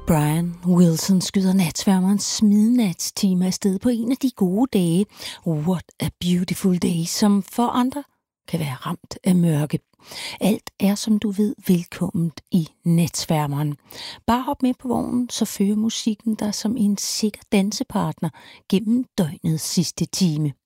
Brian Wilson skyder natsværmerens midnatstime afsted på en af de gode dage. What a beautiful day, som for andre kan være ramt af mørke. Alt er, som du ved, velkomment i natsværmeren. Bare hop med på vognen, så fører musikken dig som en sikker dansepartner gennem døgnets sidste time.